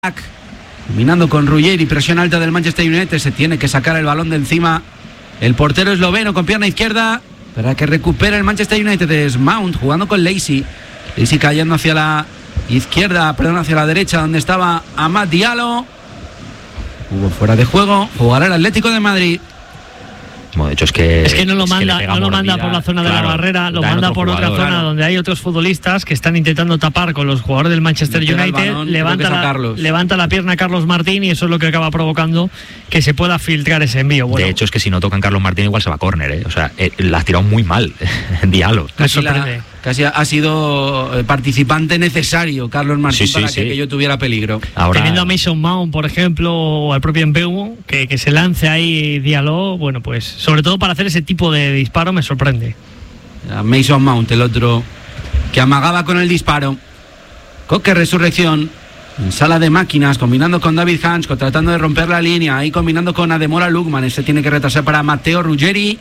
Combinando con Ruggeri, presión alta del Manchester United, se tiene que sacar el balón de encima el portero esloveno con pierna izquierda para que recupere el Manchester United. Es Mount jugando con Lacey cayendo hacia la izquierda, hacia la derecha donde estaba Amad Diallo. Hubo fuera de juego, jugará el Atlético de Madrid. Bueno, de hecho es que no lo manda por la zona de la barrera, lo manda por otra zona donde hay otros futbolistas que están intentando tapar con los jugadores del Manchester United. Levanta la pierna Carlos Martín y eso es lo que acaba provocando que se pueda filtrar ese envío. Bueno, de hecho es que si no tocan Carlos Martín igual se va a córner, O sea, la has tirado muy mal, Diallo. Casi ha sido participante necesario Carlos Martín para que yo tuviera peligro. Ahora, teniendo a Mason Mount, por ejemplo, o al propio Mbeumo, que se lance ahí Diallo, bueno, pues sobre todo para hacer ese tipo de disparo me sorprende. Mason Mount, el otro que amagaba con el disparo. Coque Resurrección en sala de máquinas, combinando con David Hansko, tratando de romper la línea, ahí combinando con Ademola Lookman. Este tiene que retrasar para Matteo Ruggeri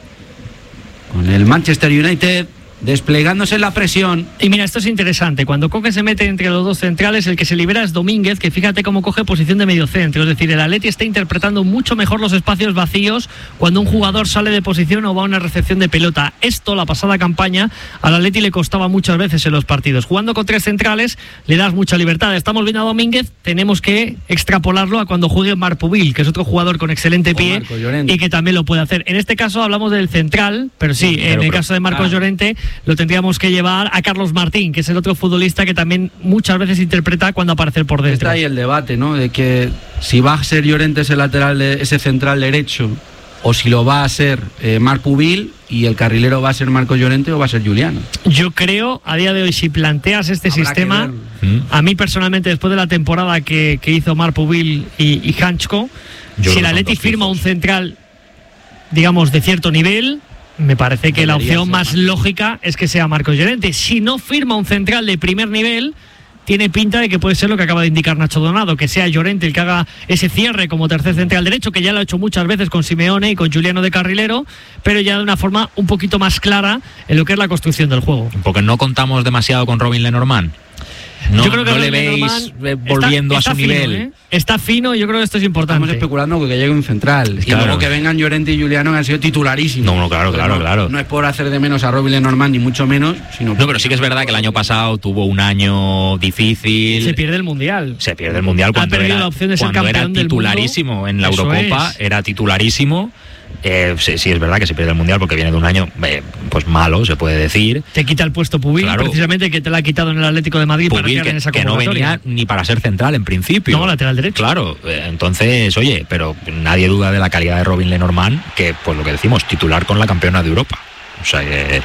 con el Manchester United desplegándose la presión. Y mira, esto es interesante. Cuando Coque se mete entre los dos centrales, el que se libera es Domínguez, que fíjate cómo coge posición de medio centro. Es decir, el Atleti está interpretando mucho mejor los espacios vacíos cuando un jugador sale de posición o va a una recepción de pelota. Esto, la pasada campaña, al Atleti le costaba muchas veces en los partidos. Jugando con tres centrales, le das mucha libertad. Estamos viendo a Domínguez, tenemos que extrapolarlo a cuando juegue Marpuvil, que es otro jugador con excelente pie y que también lo puede hacer. En este caso hablamos del central, pero sí, en el caso de Marcos Llorente lo tendríamos que llevar a Carlos Martín, que es el otro futbolista que tamén muchas veces interpreta cuando aparece por dentro. Está ahí el debate, ¿no? De que si va a ser Llorente ese lateral, ese central derecho, o si lo va a ser Marpuvil y el carrilero va a ser Marcos Llorente o va a ser Juliano. Yo creo, a día de hoy, si planteas este sistema, a mí personalmente, después de la temporada que hizo Marpuvil y Hansko, si el Atleti firma un central, digamos, de cierto nivel, me parece que la opción más lógica es que sea Marcos Llorente. Si no firma un central de primer nivel, tiene pinta de que puede ser lo que acaba de indicar Nacho Donado, que sea Llorente el que haga ese cierre como tercer central derecho, que ya lo ha hecho muchas veces con Simeone y con Juliano de carrilero, pero ya de una forma un poquito más clara en lo que es la construcción del juego. Porque no contamos demasiado con Robin Lenormand. No, yo creo que no le veis volviendo a su nivel. Está fino y yo creo que esto es importante. Estamos especulando que llegue un central. Y luego que vengan Llorente y Juliano, que han sido titularísimos. No, claro. No es por hacer de menos a Robin Lenormand, ni mucho menos. No, pero sí que es verdad que el año pasado tuvo un año difícil. Se pierde el Mundial. Cuando la opción de ser campeón era titularísimo en la Eurocopa. Era titularísimo. Sí, es verdad que se pierde el Mundial porque viene de un año pues malo, se puede decir. Te quita el puesto Pubil, precisamente, que te lo ha quitado en el Atlético de Madrid Pubil, para quedar en esa convocatoria. Que no venía ni para ser central en principio. No, lateral derecho. Claro, entonces, oye, pero nadie duda de la calidad de Robin Lenormand, que pues lo que decimos, titular con la campeona de Europa. O sea que...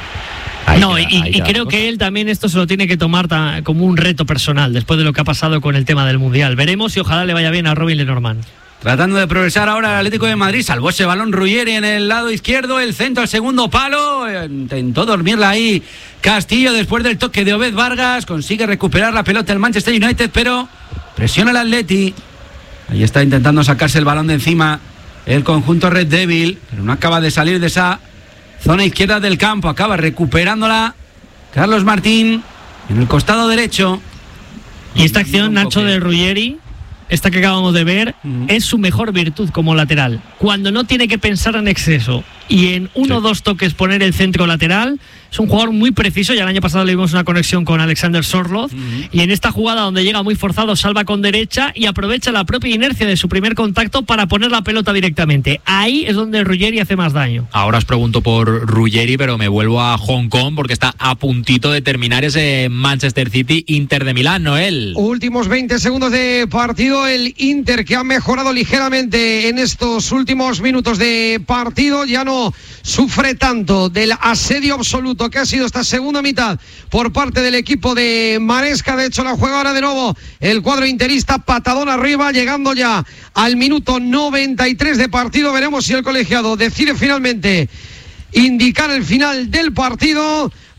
Y creo que él también esto se lo tiene que tomar como un reto personal después de lo que ha pasado con el tema del Mundial. Veremos y ojalá le vaya bien a Robin Lenormand. Tratando de progresar ahora el Atlético de Madrid, salvó ese balón Ruggeri en el lado izquierdo, el centro al segundo palo, intentó dormirla ahí Castillo después del toque de Obed Vargas, consigue recuperar la pelota el Manchester United, pero presiona el Atleti, ahí está intentando sacarse el balón de encima el conjunto Red Devil, pero no acaba de salir de esa zona izquierda del campo, acaba recuperándola Carlos Martín en el costado derecho. Y esta acción, Nacho, de Ruggeri, esta que acabamos de ver, es su mejor virtud como lateral. Cuando no tiene que pensar en exceso y en uno o dos toques poner el centro lateral, es un jugador muy preciso. Ya el año pasado le vimos una conexión con Alexander Sorloth, y en esta jugada donde llega muy forzado, salva con derecha y aprovecha la propia inercia de su primer contacto para poner la pelota directamente. Ahí es donde Ruggeri hace más daño. Ahora os pregunto por Ruggeri, pero me vuelvo a Hong Kong porque está a puntito de terminar ese Manchester City Inter de Milán, Noel. Últimos 20 segundos de partido, el Inter que ha mejorado ligeramente en estos últimos minutos de partido, ya no sufre tanto del asedio absoluto que ha sido esta segunda mitad por parte del equipo de Maresca. De hecho, la juega ahora de nuevo el cuadro interista, patadón arriba, llegando ya al minuto 93 de partido. Veremos si el colegiado decide finalmente indicar el final del partido,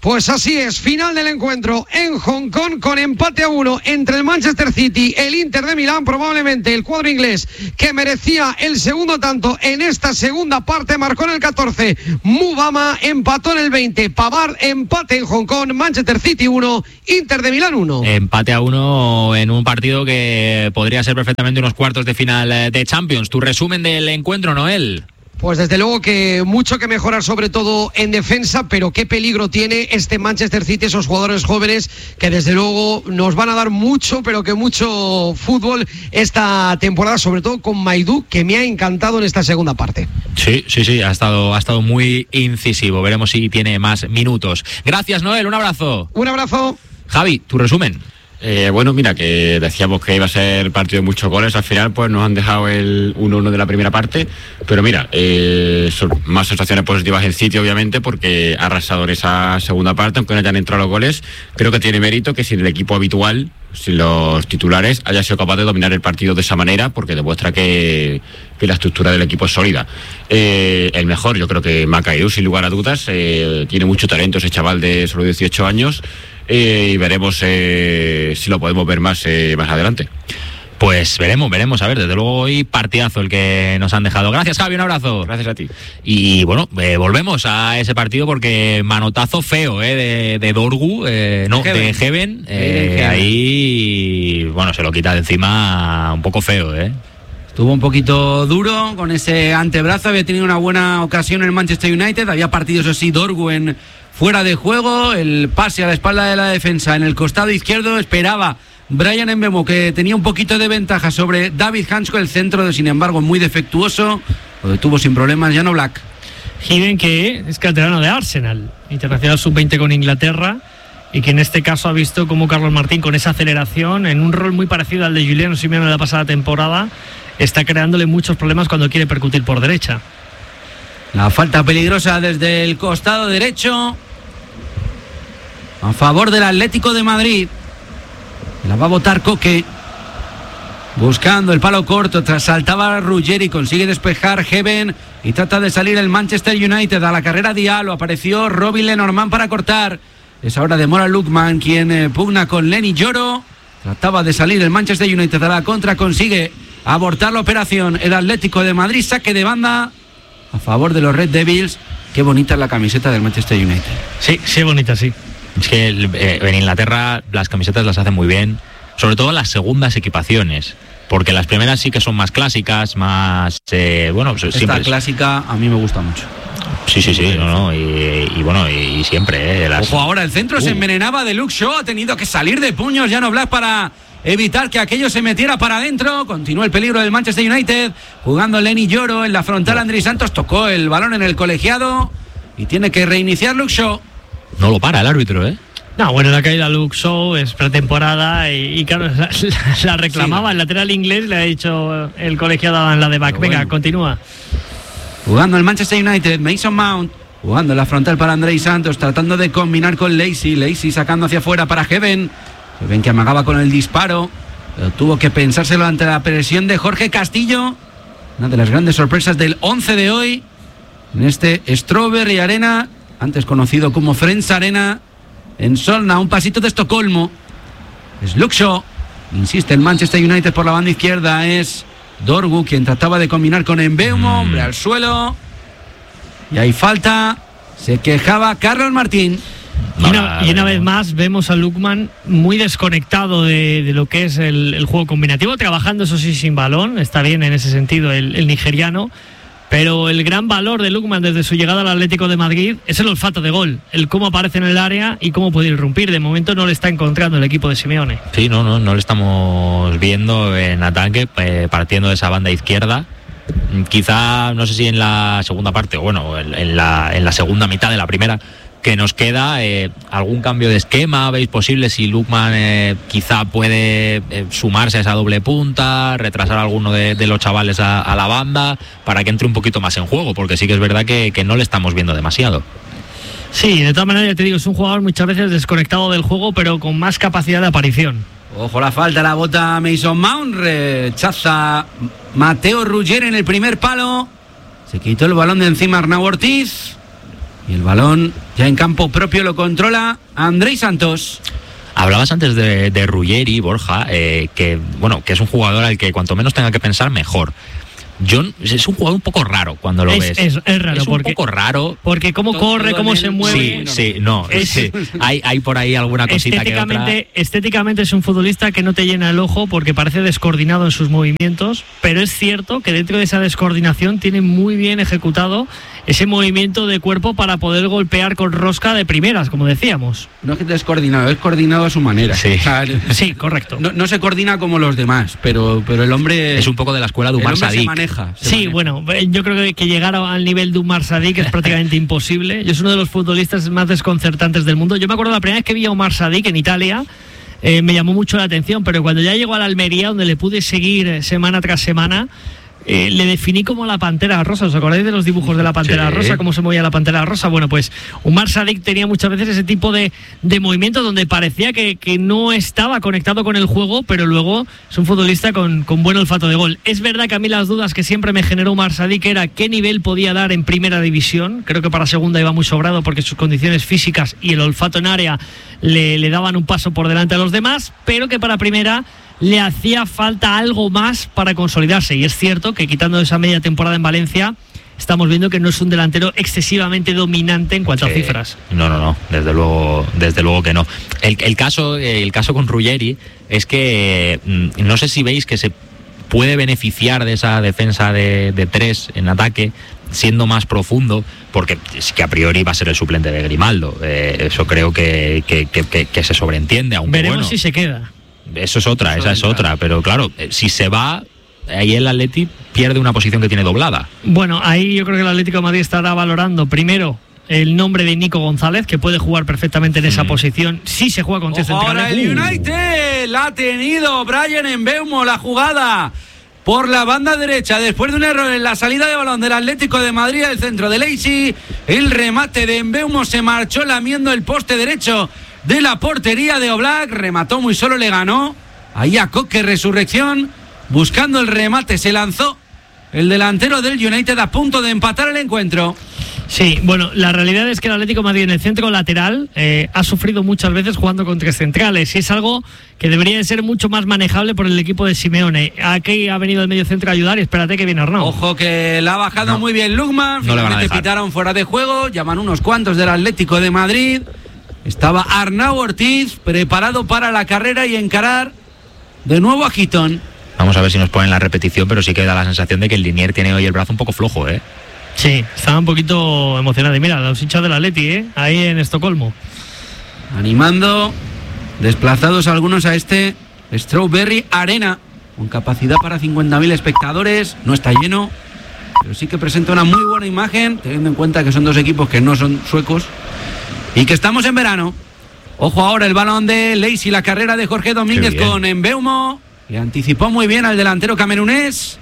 Pues así es, final del encuentro en Hong Kong con empate a 1 entre el Manchester City, el Inter de Milán, probablemente el cuadro inglés que merecía el segundo tanto en esta segunda parte, marcó en el 14, Mubama empató en el 20, Pavard empate en Hong Kong, Manchester City 1, Inter de Milán 1. Empate a 1 en un partido que podría ser perfectamente unos cuartos de final de Champions. Tu resumen del encuentro, Noel. Pues desde luego que mucho que mejorar, sobre todo en defensa, pero qué peligro tiene este Manchester City, esos jugadores jóvenes que desde luego nos van a dar mucho, pero que mucho fútbol esta temporada, sobre todo con Maidú, que me ha encantado en esta segunda parte. Sí, ha estado muy incisivo. Veremos si tiene más minutos. Gracias, Noel, un abrazo. Un abrazo. Javi, tu resumen. Bueno, mira, que decíamos que iba a ser partido de muchos goles, al final pues nos han dejado el 1-1 de la primera parte, pero mira, son más sensaciones positivas en City, obviamente, porque ha arrasado en esa segunda parte, aunque no hayan entrado los goles. Creo que tiene mérito que sin el equipo habitual, sin los titulares, haya sido capaz de dominar el partido de esa manera, porque demuestra que la estructura del equipo es sólida. El mejor, yo creo que Macaidou, sin lugar a dudas, tiene mucho talento ese chaval de solo 18 años, y veremos si lo podemos ver más adelante. Pues veremos, a ver, desde luego hoy partidazo el que nos han dejado. Gracias, Javi, un abrazo. Gracias a ti. Y bueno, volvemos a ese partido porque manotazo feo de Dorgu, de Heaven, ahí, bueno, se lo quita de encima un poco feo, Estuvo un poquito duro con ese antebrazo, había tenido una buena ocasión en el Manchester United, había partido, eso sí, Dorgu en fuera de juego, el pase a la espalda de la defensa en el costado izquierdo, esperaba Brian Mbeumo, que tenía un poquito de ventaja sobre David Hansko, el centro, sin embargo muy defectuoso, lo detuvo sin problemas Jan Oblak. Given, que es canterano de Arsenal, internacional sub-20 con Inglaterra, y que en este caso ha visto cómo Carlos Martín, con esa aceleración, en un rol muy parecido al de Giuliano Simeone de la pasada temporada, está creándole muchos problemas cuando quiere percutir por derecha. La falta peligrosa desde el costado derecho a favor del Atlético de Madrid. La va a botar Coque, buscando el palo corto, saltaba Ruggeri, consigue despejar Heaven y trata de salir el Manchester United. A la carrera Diallo, apareció Robin Lenormand para cortar. Es ahora de Mora Lookman quien pugna con Lenny Yoro. Trataba de salir el Manchester United a la contra, consigue abortar la operación el Atlético de Madrid. Saque de banda a favor de los Red Devils. Qué bonita es la camiseta del Manchester United. Sí, bonita, sí. Es que en Inglaterra las camisetas las hacen muy bien, sobre todo las segundas equipaciones, porque las primeras sí que son más clásicas, más esta clásica a mí me gusta mucho. Sí, y siempre Ojo, ahora el centro se envenenaba de Luke Shaw, ha tenido que salir de puños Jan Oblak para evitar que aquello se metiera para adentro. Continúa el peligro del Manchester United, jugando Lenny Yoro en la frontal. Andrés Santos tocó el balón en el colegiado y tiene que reiniciar Luke Shaw. No lo para el árbitro, No, bueno, la caída Luke Shaw es pretemporada y claro, la reclamaba el lateral inglés, le ha dicho el colegiado en la de back. Pero venga, bueno. Continúa. Jugando el Manchester United, Mason Mount, jugando en la frontal para Andrés Santos, tratando de combinar con Lacey sacando hacia afuera para Heaven que amagaba con el disparo, pero tuvo que pensárselo ante la presión de Jorge Castillo. Una de las grandes sorpresas del 11 de hoy en este Strawberry Arena, antes conocido como Friends Arena, en Solna, un pasito de Estocolmo. Es Luke Shaw, insiste el Manchester United por la banda izquierda, es Dorgu quien trataba de combinar con Mbeumo, hombre al suelo, y hay falta, se quejaba Carlos Martín. Y una vez más vemos a Lookman muy desconectado de lo que es el juego combinativo, trabajando eso sí sin balón, está bien en ese sentido el nigeriano. Pero el gran valor de Lookman desde su llegada al Atlético de Madrid es el olfato de gol, el cómo aparece en el área y cómo puede irrumpir. De momento no le está encontrando el equipo de Simeone. Sí, no le estamos viendo en ataque, partiendo de esa banda izquierda. Quizá, no sé si en la segunda parte, o en la segunda mitad de la primera que nos queda, algún cambio de esquema, ¿veis posible? Si Lookman quizá puede sumarse a esa doble punta, retrasar a alguno de los chavales a la banda, para que entre un poquito más en juego, porque sí que es verdad que no le estamos viendo demasiado. Sí, de todas maneras, ya te digo, es un jugador muchas veces desconectado del juego, pero con más capacidad de aparición. Ojo la falta, la bota Mason Mount, rechaza Mateo Ruggeri en el primer palo, se quitó el balón de encima Arnau Ortiz. Y el balón ya en campo propio lo controla Andrei Santos. Hablabas antes de Ruggeri, Borja, que es un jugador al que cuanto menos tenga que pensar, mejor. Es un jugador un poco raro cuando lo ves. Es raro. Es un poco raro. Porque cómo corre, cómo se mueve. Sí. Hay por ahí alguna cosita que otra. Estéticamente es un futbolista que no te llena el ojo porque parece descoordinado en sus movimientos, pero es cierto que dentro de esa descoordinación tiene muy bien ejecutado ese movimiento de cuerpo para poder golpear con rosca de primeras, como decíamos. No es que descoordinado, es coordinado a su manera. Sí, o sea, sí, correcto. No se coordina como los demás, pero el hombre... Es un poco de la escuela de Umar Sadik. Se maneja. Bueno, yo creo que llegar al nivel de Umar Sadik es prácticamente imposible. Yo es uno de los futbolistas más desconcertantes del mundo. Yo me acuerdo la primera vez que vi a Umar Sadik en Italia, me llamó mucho la atención, pero cuando ya llegó a la Almería, donde le pude seguir semana tras semana, le definí como la Pantera Rosa. ¿Os acordáis de los dibujos de la Pantera Rosa? ¿Cómo se movía la Pantera Rosa? Bueno, pues Umar Sadik tenía muchas veces ese tipo de movimiento donde parecía que no estaba conectado con el juego, pero luego es un futbolista con buen olfato de gol. Es verdad que a mí las dudas que siempre me generó Umar Sadik era qué nivel podía dar en primera división. Creo que para segunda iba muy sobrado porque sus condiciones físicas y el olfato en área le daban un paso por delante a los demás, pero que para primera le hacía falta algo más para consolidarse. Y es cierto que quitando esa media temporada en Valencia, estamos viendo que no es un delantero excesivamente dominante en cuanto a cifras. No, desde luego que no. El caso con Ruggeri es que no sé si veis que se puede beneficiar de esa defensa de tres en ataque siendo más profundo, porque es que a priori va a ser el suplente de Grimaldo. Eso creo que se sobreentiende, aunque veremos si se queda. Esa es otra, pero claro, si se va, ahí el Atleti pierde una posición que tiene doblada. Bueno, ahí yo creo que el Atlético de Madrid estará valorando primero el nombre de Nico González, que puede jugar perfectamente en esa posición si se juega con tres centrales. Ahora el United la ha tenido Bryan Mbeumo, la jugada por la banda derecha, después de un error en la salida de balón del Atlético de Madrid, el centro de Lacy, el remate de Mbeumo se marchó lamiendo el poste derecho de la portería de Oblak, remató muy solo, le ganó ahí a Coque, Resurrección, buscando el remate, se lanzó el delantero del United a punto de empatar el encuentro. Sí, bueno, la realidad es que el Atlético de Madrid en el centro lateral ha sufrido muchas veces jugando con tres centrales y es algo que debería de ser mucho más manejable por el equipo de Simeone. Aquí ha venido el medio centro a ayudar y espérate que viene Arnau. Ojo que la ha bajado muy bien Lukman, finalmente pitaron fuera de juego, llaman unos cuantos del Atlético de Madrid. Estaba Arnau Ortiz preparado para la carrera y encarar de nuevo a Gitón. Vamos a ver si nos ponen la repetición, pero sí que da la sensación de que el Linier tiene hoy el brazo un poco flojo, ¿eh? Sí, estaba un poquito emocionado. Y mira, los hinchas del Atleti, ahí en Estocolmo. Animando, desplazados algunos a este Strawberry Arena, con capacidad para 50.000 espectadores. No está lleno, pero sí que presenta una muy buena imagen, teniendo en cuenta que son dos equipos que no son suecos y que estamos en verano. Ojo ahora el balón de Lacy, la carrera de Jorge Domínguez con Mbeumo, y anticipó muy bien al delantero camerunés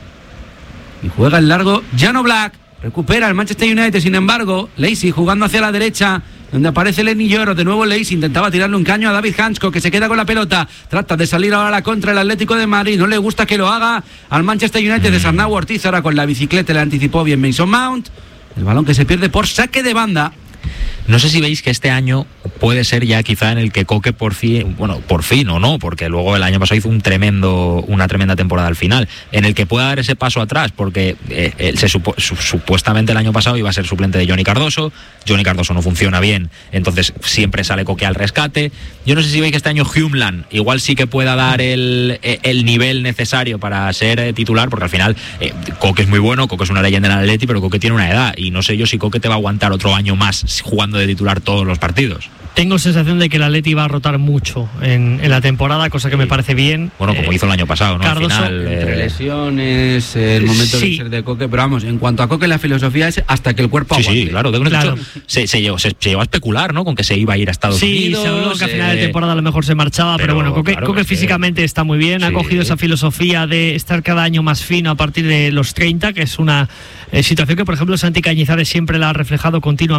y juega el largo Jan Oblak. Recupera el Manchester United, sin embargo, Lacy jugando hacia la derecha, donde aparece Lenny Yoro. De nuevo Lacy intentaba tirarle un caño a David Hansko, que se queda con la pelota. Trata de salir ahora a la contra el Atlético de Madrid. No le gusta que lo haga al Manchester United de Arnau Ortiz. Ahora con la bicicleta le anticipó bien Mason Mount. El balón que se pierde por saque de banda. No sé si veis que este año puede ser ya quizá en el que Coque por fin o no, porque luego el año pasado hizo una tremenda temporada al final, en el que pueda dar ese paso atrás, porque supuestamente el año pasado iba a ser suplente de Johnny Cardoso no funciona bien, entonces siempre sale Coque al rescate. Yo no sé si veis que este año Humeland igual sí que pueda dar el nivel necesario para ser titular, porque al final Coque es muy bueno, Coque es una leyenda en el Atleti, pero Coque tiene una edad, y no sé yo si Coque te va a aguantar otro año más jugando de titular todos los partidos. Tengo sensación de que el Atleti va a rotar mucho en la temporada, cosa que me parece bien. Bueno, como hizo el año pasado, ¿no? Cardoso, al final, entre lesiones, el momento de ser de Coque, pero vamos, en cuanto a Coque, la filosofía es hasta que el cuerpo aguante. Sí, claro. Se llegó a especular, ¿no? Con que se iba a ir a Estados Unidos. Sí, se habló que a final de temporada a lo mejor se marchaba, pero bueno, Coque físicamente está muy bien, ha cogido esa filosofía de estar cada año más fino a partir de los 30, que es una situación que, por ejemplo, Santi Cañizares siempre la ha reflejado continuamente para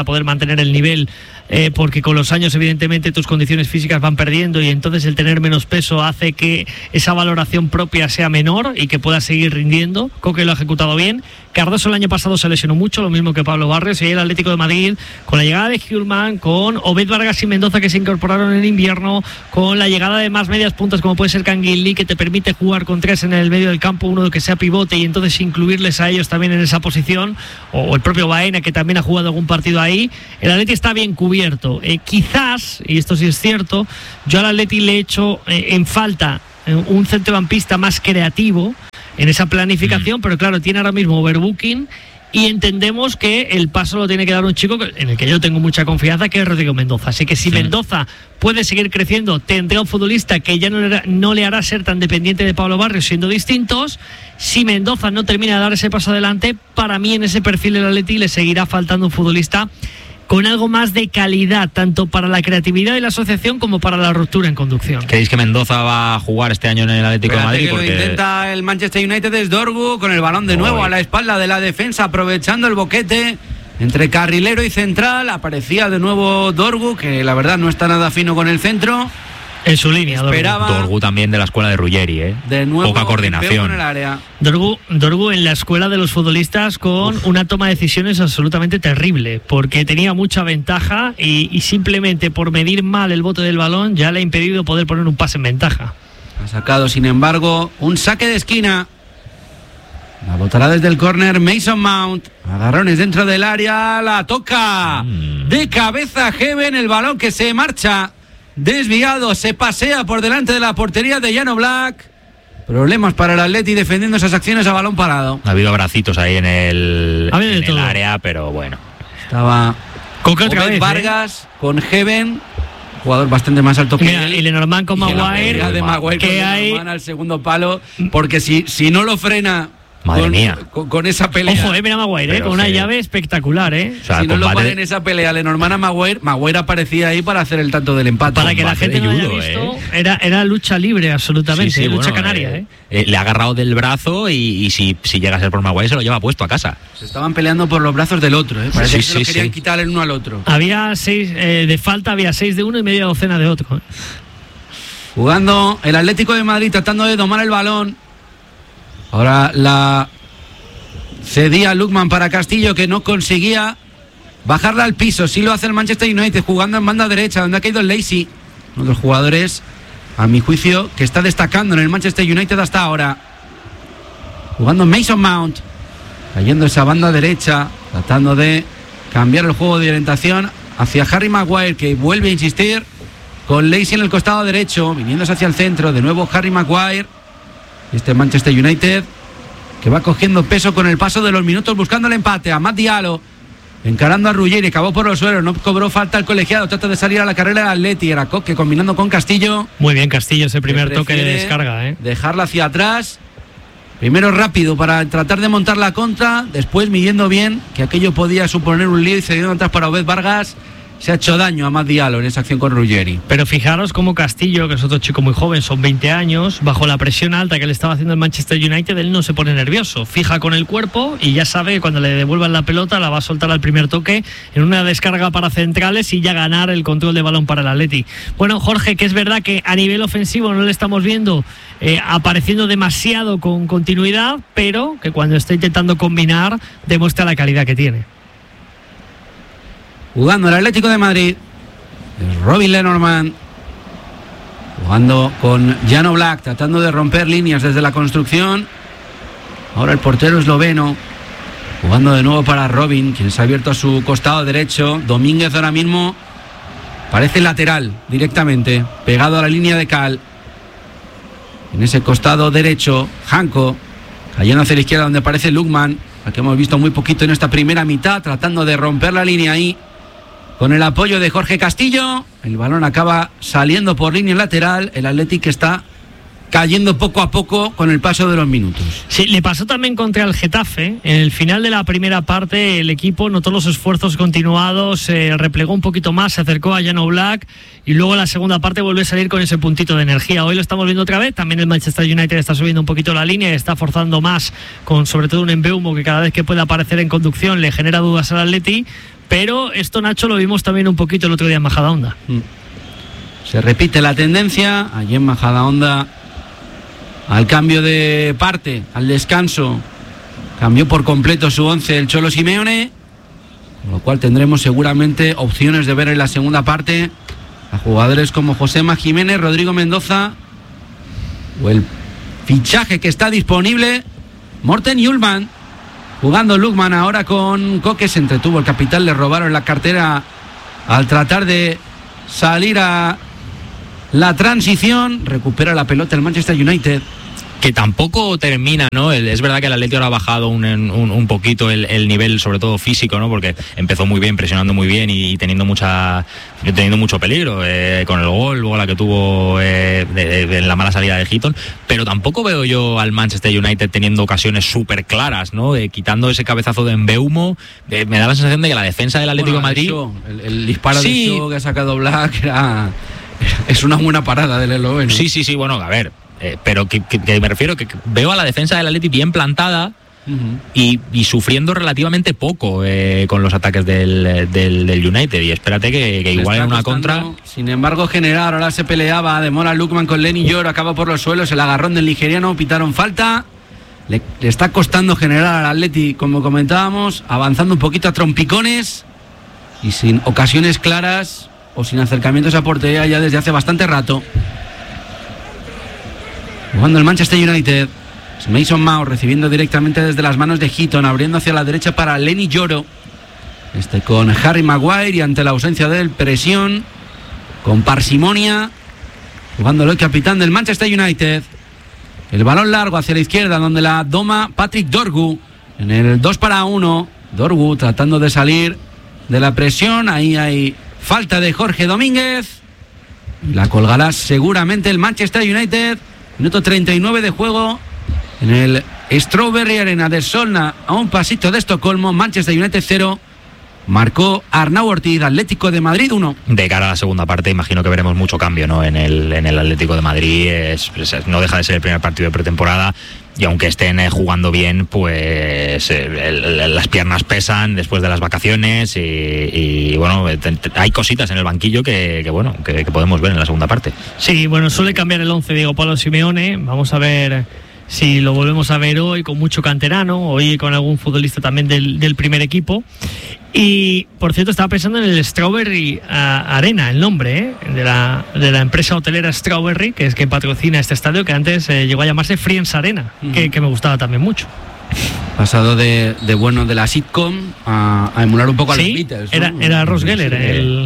para poder mantener el nivel, porque con los años evidentemente tus condiciones físicas van perdiendo y entonces el tener menos peso hace que esa valoración propia sea menor y que puedas seguir rindiendo. Coque lo ha ejecutado bien. Cardoso el año pasado se lesionó mucho, lo mismo que Pablo Barrios, y el Atlético de Madrid, con la llegada de Hjulman, con Obed Vargas y Mendoza que se incorporaron en invierno, con la llegada de más medias puntas como puede ser Canguilí, que te permite jugar con 3 en el medio del campo, uno que sea pivote y entonces incluirles a ellos también en esa posición, o el propio Baena, que también ha jugado algún partido ahí. El Atleti está bien cubierto. Quizás, y esto sí es cierto, yo al Atleti le he hecho en falta un centrocampista más creativo en esa planificación, pero claro, tiene ahora mismo overbooking y entendemos que el paso lo tiene que dar un chico en el que yo tengo mucha confianza, que es Rodrigo Mendoza. Así que si Mendoza puede seguir creciendo, tendrá un futbolista que ya no le hará ser tan dependiente de Pablo Barrios, siendo distintos. Si Mendoza no termina de dar ese paso adelante, para mí en ese perfil del Atleti le seguirá faltando un futbolista con algo más de calidad, tanto para la creatividad de la asociación como para la ruptura en conducción. ¿Creéis que Mendoza va a jugar este año en el Atlético de Madrid? Que lo intenta el Manchester United es Dorgu, con el balón de nuevo a la espalda de la defensa, aprovechando el boquete entre carrilero y central. Aparecía de nuevo Dorgu, que la verdad no está nada fino con el centro. En su línea, Dorgu también de la escuela de Ruggeri, De nuevo, poca coordinación. En el área. Dorgu en la escuela de los futbolistas con una toma de decisiones absolutamente terrible, porque tenía mucha ventaja y simplemente por medir mal el bote del balón ya le ha impedido poder poner un pase en ventaja. Ha sacado, sin embargo, un saque de esquina. La botará desde el córner Mason Mount. Agarrones dentro del área, la toca de cabeza Heaven, el balón que se marcha desviado, se pasea por delante de la portería de Jan Oblak. Problemas para el Atleti defendiendo esas acciones a balón parado. Ha habido abracitos ahí en el área, pero bueno. Estaba Obed Vargas con Heaven, jugador bastante más alto que él. Y Lenormand con Maguire. De Maguire que hay al segundo palo, porque si no lo frena. Madre mía. Con esa pelea. Ojo, mira Maguire, con una llave espectacular, O sea, si no lo vale en esa pelea Lenormand a Maguire aparecía ahí para hacer el tanto del empate. Para que la gente no haya visto, era lucha libre absolutamente, lucha canaria. Le ha agarrado del brazo y si llega a ser por Maguire se lo lleva puesto a casa. Se estaban peleando por los brazos del otro, Parece que se lo querían quitar el uno al otro. Había 6 de falta, había 6 de uno y media docena de otro. Jugando el Atlético de Madrid tratando de domar el balón. Ahora la cedía Lookman para Castillo, que no conseguía bajarla al piso. Sí lo hace el Manchester United, jugando en banda derecha, donde ha caído el Lacey. Uno de los jugadores, a mi juicio, que está destacando en el Manchester United hasta ahora. Jugando Mason Mount, cayendo esa banda derecha, tratando de cambiar el juego de orientación hacia Harry Maguire, que vuelve a insistir con Lacey en el costado derecho, viniéndose hacia el centro. De nuevo Harry Maguire. Este Manchester United que va cogiendo peso con el paso de los minutos, buscando el empate. Amad Diallo encarando a Ruggeri, acabó por los suelos, no cobró falta el colegiado, trata de salir a la carrera de Atleti. Era Coque combinando con Castillo. Muy bien Castillo, ese primer toque de descarga, dejarla hacia atrás. Primero rápido para tratar de montar la contra, después midiendo bien que aquello podía suponer un lío y cediendo atrás para Obed Vargas. Se ha hecho daño a Amad Diallo en esa acción con Ruggeri. Pero fijaros cómo Castillo, que es otro chico muy joven, son 20 años, bajo la presión alta que le estaba haciendo el Manchester United, él no se pone nervioso, fija con el cuerpo y ya sabe que cuando le devuelvan la pelota la va a soltar al primer toque en una descarga para centrales y ya ganar el control de balón para el Atleti. Bueno, Jorge, que es verdad que a nivel ofensivo no le estamos viendo apareciendo demasiado con continuidad, pero que cuando está intentando combinar demuestra la calidad que tiene. Jugando el Atlético de Madrid, Robin Lenormand, jugando con Jan Oblak, tratando de romper líneas desde la construcción. Ahora el portero esloveno, jugando de nuevo para Robin, quien se ha abierto a su costado derecho. Domínguez ahora mismo parece lateral directamente, pegado a la línea de cal. En ese costado derecho, Janko, cayendo hacia la izquierda donde aparece Lookman, al que hemos visto muy poquito en esta primera mitad, tratando de romper la línea ahí. Con el apoyo de Jorge Castillo, el balón acaba saliendo por línea lateral. El Athletic está cayendo poco a poco con el paso de los minutos. Sí, le pasó también contra el Getafe. En el final de la primera parte el equipo notó los esfuerzos continuados, se replegó un poquito más, se acercó a Jan Oblak y luego en la segunda parte volvió a salir con ese puntito de energía. Hoy lo estamos viendo otra vez, también el Manchester United está subiendo un poquito la línea y está forzando más, con sobre todo un Mbeumo que cada vez que puede aparecer en conducción le genera dudas al Atleti, pero esto, Nacho, lo vimos también un poquito el otro día en Majadahonda. Se repite la tendencia, allí en Majadahonda. Al cambio de parte, al descanso, cambió por completo su once el Cholo Simeone, con lo cual tendremos seguramente opciones de ver en la segunda parte a jugadores como Josema Jiménez, Rodrigo Mendoza o el fichaje que está disponible, Morten Hjulmand, jugando Lukman ahora con Coque. Se entretuvo el capitán, le robaron la cartera al tratar de salir a la transición. Recupera la pelota el Manchester United, que tampoco termina, ¿no? Es verdad que el Atlético ahora ha bajado un poquito el nivel, sobre todo físico, ¿no? Porque empezó muy bien, presionando muy bien y teniendo mucho peligro con el gol, luego la que tuvo en la mala salida de Heaton, pero tampoco veo yo al Manchester United teniendo ocasiones súper claras, ¿no? Quitando ese cabezazo de Mbeumo, me da la sensación de que la defensa del Atlético de Madrid... El disparo de Shaw que ha sacado Black es una buena parada del esloveno. Sí, bueno, a ver... pero que me refiero que veo a la defensa del Atleti bien plantada y sufriendo relativamente poco con los ataques del United, y espérate que igual en una contra. Sin embargo, generar, ahora se peleaba, demora Lukman con Lenny Yoro, acaba por los suelos, el agarrón del nigeriano, pitaron falta, le está costando generar al Atleti, como comentábamos, avanzando un poquito a trompicones y sin ocasiones claras o sin acercamientos a portería ya desde hace bastante rato. Jugando el Manchester United, Mason Mount recibiendo directamente desde las manos de Heaton, abriendo hacia la derecha para Lenny Yoro, con Harry Maguire, y ante la ausencia de él, presión con parsimonia, jugándolo el capitán del Manchester United. El balón largo hacia la izquierda, donde la doma Patrick Dorgu en el 2-1. Dorgu tratando de salir de la presión, ahí hay falta de Jorge Domínguez, la colgará seguramente el Manchester United. Minuto 39 de juego en el Strawberry Arena de Solna, a un pasito de Estocolmo. Manchester United 0, marcó Arnau Ortiz. Atlético de Madrid 1. De cara a la segunda parte imagino que veremos mucho cambio, ¿no? en el Atlético de Madrid. No deja de ser el primer partido de pretemporada, y aunque estén jugando bien, pues las piernas pesan después de las vacaciones y bueno, hay cositas en el banquillo que podemos ver en la segunda parte. Sí, bueno, suele cambiar el 11 Diego Pablo Simeone. Vamos a ver si lo volvemos a ver hoy con mucho canterano, hoy con algún futbolista también del primer equipo. Y por cierto, estaba pensando en el Strawberry Arena, el nombre de la empresa hotelera Strawberry, que es que patrocina este estadio, que antes llegó a llamarse Friends Arena, que me gustaba también mucho. Pasado de la sitcom a emular un poco a los Beatles, ¿no? Era Ross Geller el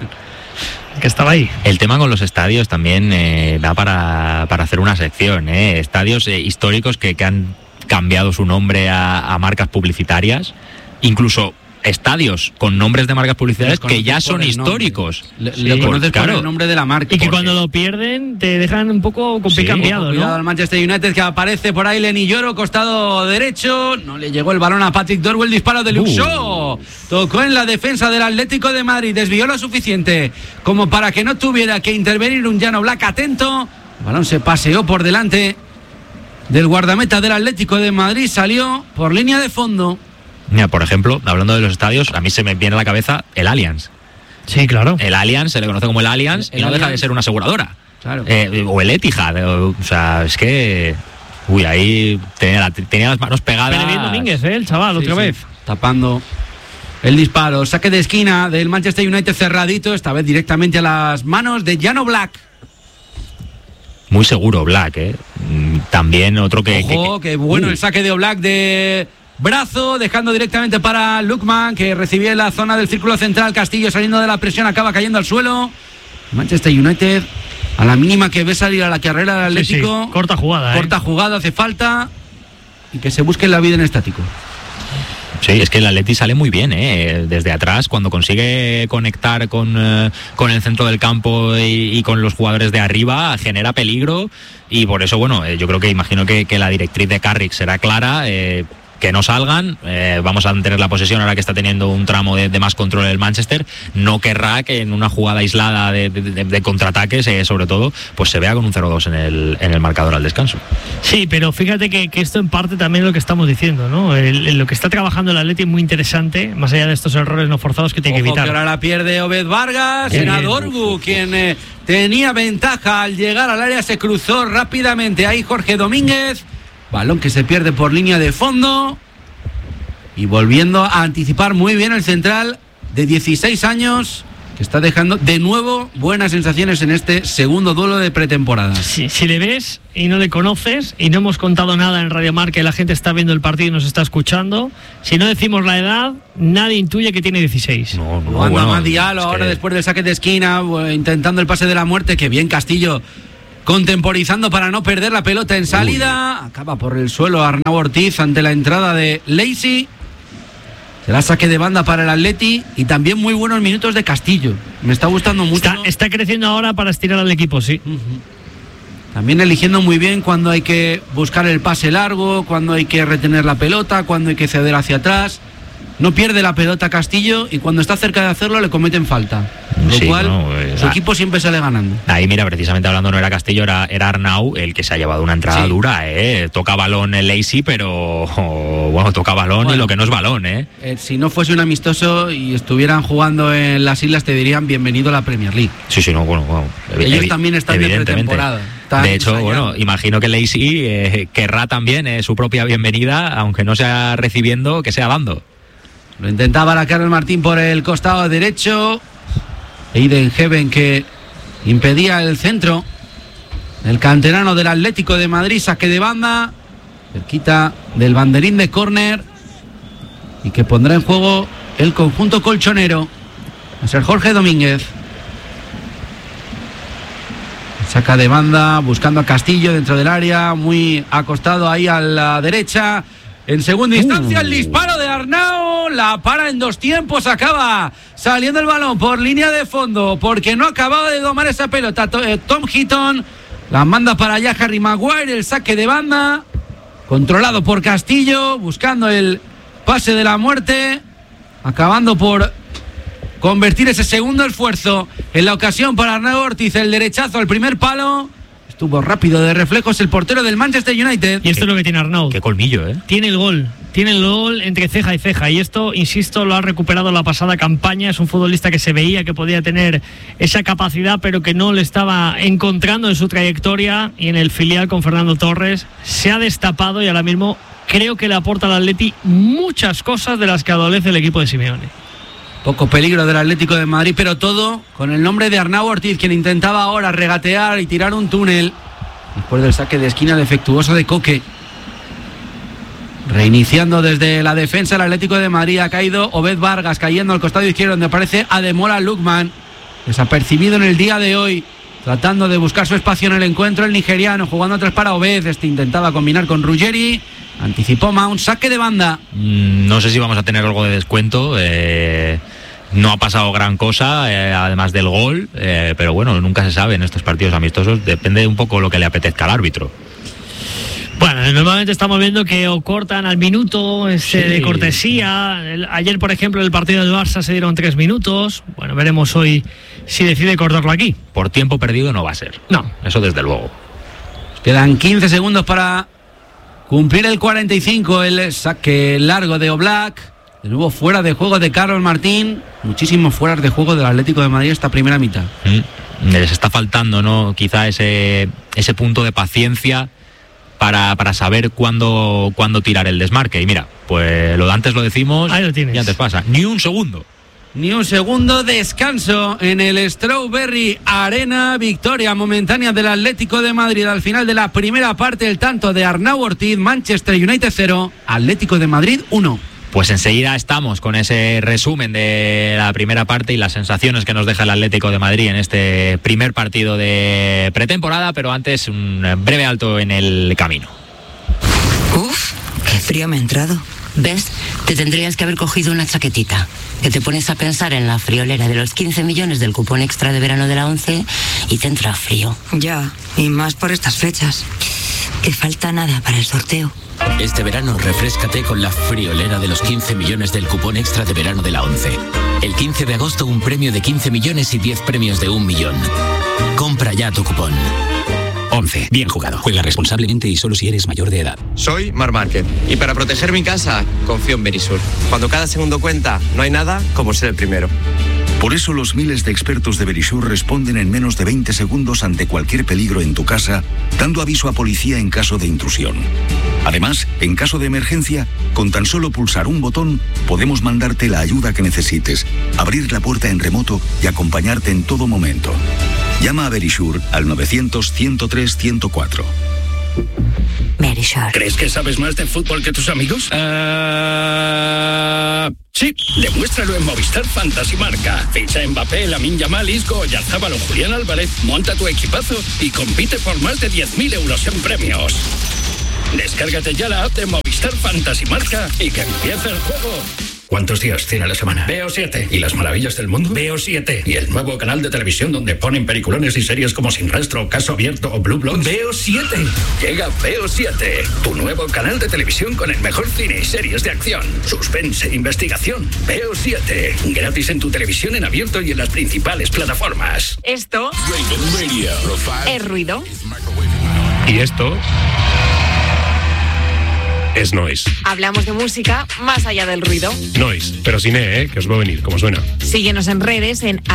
que estaba ahí. El tema con los estadios también da para hacer una sección, estadios históricos que han cambiado su nombre a marcas publicitarias, incluso estadios con nombres de marcas publicitarias que ya son históricos. Le conoces por el nombre de la marca. Y que cuando lo pierden te dejan un poco con pie cambiado, ¿no? Cuidado al Manchester United, que aparece por ahí Lenny Yoro, costado derecho. No le llegó el balón a Patrick Dorgu, el disparo de Luke Shaw. Tocó en la defensa del Atlético de Madrid, desvió lo suficiente como para que no tuviera que intervenir un Jan Oblak atento. El balón se paseó por delante del guardameta del Atlético de Madrid, salió por línea de fondo. Mira, por ejemplo, hablando de los estadios, a mí se me viene a la cabeza el Allianz. Sí, claro. El Allianz se le conoce como el Allianz y no deja de ser una aseguradora. Claro. O el Etihad. O sea, es que... Uy, ahí tenía las manos pegadas. Pero bien Domínguez, el chaval, otra vez. Tapando el disparo. Saque de esquina del Manchester United cerradito, esta vez directamente a las manos de Jan Oblak. Muy seguro Black, También otro que... Ojo, que bueno el saque de Oblak de brazo, dejando directamente para Lukman, que recibía en la zona del círculo central. Castillo saliendo de la presión, acaba cayendo al suelo. Manchester United, a la mínima que ve salir a la carrera del Atlético. Sí. Corta jugada. Corta jugada, hace falta. Y que se busque la vida en estático. Sí, es que el Atleti sale muy bien, desde atrás, cuando consigue conectar con el centro del campo y con los jugadores de arriba, genera peligro, y por eso, bueno, yo creo que imagino que la directriz de Carrick será clara, que no salgan, vamos a tener la posesión ahora que está teniendo un tramo de más control el Manchester, no querrá que en una jugada aislada de contraataques, sobre todo, pues se vea con un 0-2 en el marcador al descanso. Sí, pero fíjate que esto en parte también es lo que estamos diciendo, ¿no? Lo que está trabajando el Atleti es muy interesante, más allá de estos errores no forzados que tiene que evitar. Que ahora la pierde Obed Vargas, en Adorgu, quien tenía ventaja al llegar al área, se cruzó rápidamente ahí Jorge Domínguez. Balón que se pierde por línea de fondo. Y volviendo a anticipar muy bien el central de 16 años, que está dejando de nuevo buenas sensaciones en este segundo duelo de pretemporada. Sí, si le ves y no le conoces, y no hemos contado nada en Radio Marca y la gente está viendo el partido y nos está escuchando, si no decimos la edad, nadie intuye que tiene 16. Jugando a más Diallo ahora después del saque de esquina, intentando el pase de la muerte, que bien Castillo contemporizando para no perder la pelota en salida. Acaba por el suelo Arnau Ortiz ante la entrada de Lacy. Será saque de banda para el Atleti y también muy buenos minutos de Castillo. Me está gustando mucho. Está creciendo ahora para estirar al equipo, sí. También eligiendo muy bien cuando hay que buscar el pase largo, cuando hay que retener la pelota, cuando hay que ceder hacia atrás. No pierde la pelota Castillo y cuando está cerca de hacerlo le cometen falta. Lo cual su equipo siempre sale ganando. Ahí mira, precisamente hablando no era Castillo, era Arnau el que se ha llevado una entrada dura. Toca balón el Lacy, pero bueno, toca balón y lo que no es balón. Si no fuese un amistoso y estuvieran jugando en las islas te dirían bienvenido a la Premier League. Sí, no, bueno. Ellos también están de pretemporada. De hecho, bueno, imagino que Lacy querrá también su propia bienvenida, aunque no sea recibiendo, que sea dando. Lo intentaba la Carlos Martín por el costado derecho. Aiden Heaven que impedía el centro. El canterano del Atlético de Madrid, saque de banda, cerquita del banderín de córner, y que pondrá en juego el conjunto colchonero. Va a ser Jorge Domínguez. Saca de banda, buscando a Castillo dentro del área, muy acostado ahí a la derecha. En segunda instancia, el disparo de Arnau, la para en dos tiempos, acaba saliendo el balón por línea de fondo, porque no acababa de domar esa pelota. Tom Heaton la manda para allá Harry Maguire, el saque de banda, controlado por Castillo, buscando el pase de la muerte, acabando por convertir ese segundo esfuerzo en la ocasión para Arnau Ortiz, el derechazo al primer palo. Estuvo rápido de reflejos el portero del Manchester United. Y esto es lo que tiene Arnau. Qué colmillo, Tiene el gol entre ceja y ceja. Y esto, insisto, lo ha recuperado la pasada campaña. Es un futbolista que se veía que podía tener esa capacidad, pero que no le estaba encontrando en su trayectoria. Y en el filial con Fernando Torres se ha destapado y ahora mismo creo que le aporta al Atleti muchas cosas de las que adolece el equipo de Simeone. Poco peligro del Atlético de Madrid, pero todo con el nombre de Arnau Ortiz, quien intentaba ahora regatear y tirar un túnel después del saque de esquina defectuoso de Coque. Reiniciando desde la defensa el Atlético de Madrid, ha caído Obed Vargas, cayendo al costado izquierdo donde aparece Ademola Lookman, desapercibido en el día de hoy, tratando de buscar su espacio en el encuentro el nigeriano, jugando atrás para Obed. Intentaba combinar con Ruggeri, anticipó Mount, saque de banda. No sé si vamos a tener algo de descuento. No ha pasado gran cosa, además del gol, pero bueno, nunca se sabe en estos partidos amistosos, depende un poco lo que le apetezca al árbitro. Bueno, normalmente estamos viendo que o cortan al minuto de cortesía. Ayer, por ejemplo, en el partido del Barça se dieron 3 minutos. Bueno, veremos hoy si decide cortarlo aquí. Por tiempo perdido no va a ser. No. Eso desde luego. Quedan 15 segundos para cumplir el 45, el saque largo de Oblak. De nuevo fuera de juego de Carlos Martín. Muchísimos fueras de juego del Atlético de Madrid esta primera mitad. Les está faltando, ¿no? Quizá ese punto de paciencia para saber cuándo tirar el desmarque. Y mira, pues lo de antes lo decimos. Ahí lo tienes. Y antes pasa. Ni un segundo. Descanso en el Strawberry Arena. Victoria momentánea del Atlético de Madrid al final de la primera parte. El tanto de Arnau Ortiz. Manchester United 0, Atlético de Madrid 1. Pues enseguida estamos con ese resumen de la primera parte y las sensaciones que nos deja el Atlético de Madrid en este primer partido de pretemporada, pero antes un breve alto en el camino. Uf, qué frío me ha entrado. ¿Ves? Te tendrías que haber cogido una chaquetita, que te pones a pensar en la friolera de los 15 millones del cupón extra de verano de la 11 y te entra frío. Ya, y más por estas fechas. Que falta nada para el sorteo. Este verano refréscate con la friolera de los 15 millones del cupón extra de verano de la 11. El 15 de agosto un premio de 15 millones y 10 premios de 1 millón. Compra ya tu cupón. 11. Bien jugado. Juega responsablemente y solo si eres mayor de edad. Soy Mar Márquez y para proteger mi casa confío en Verisur. Cuando cada segundo cuenta, no hay nada como ser el primero. Por eso los miles de expertos de Verisur responden en menos de 20 segundos ante cualquier peligro en tu casa, dando aviso a policía en caso de intrusión. Además, en caso de emergencia, con tan solo pulsar un botón, podemos mandarte la ayuda que necesites, abrir la puerta en remoto y acompañarte en todo momento. Llama a Verisur al 900-103-104. Verisur. ¿Crees que sabes más de fútbol que tus amigos? Sí, demuéstralo en Movistar Fantasy Marca. Ficha a Mbappé, Lamine Yamal, Isco, Oyarzabal o Julián Álvarez, monta tu equipazo y compite por más de 10.000 euros en premios. Descárgate ya la app de Movistar Fantasy Marca y que empiece el juego. ¿Cuántos días tiene la semana? Veo 7. ¿Y las maravillas del mundo? Veo 7. ¿Y el nuevo canal de televisión donde ponen peliculones y series como Sin Rastro, Caso Abierto o Blue Bloods? Veo 7. Llega Veo 7, tu nuevo canal de televisión con el mejor cine y series de acción, suspense e investigación. Veo 7. Gratis en tu televisión en abierto y en las principales plataformas. Esto es ruido. Y esto es Noise. Hablamos de música más allá del ruido. Noise, pero sin que os va a venir, como suena. Síguenos en redes en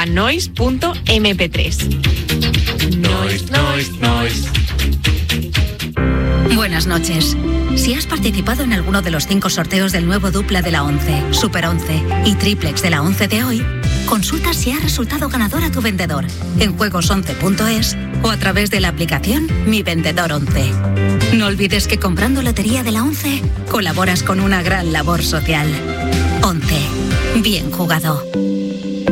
@noise.mp3. Noise. Buenas noches. Si has participado en alguno de los 5 sorteos del nuevo dupla de la 11, Super 11 y triplex de la 11 de hoy, consulta si ha resultado ganador a tu vendedor en juegos11.es o a través de la aplicación Mi Vendedor 11. No olvides que comprando Lotería de la 11 colaboras con una gran labor social. 11. Bien jugado.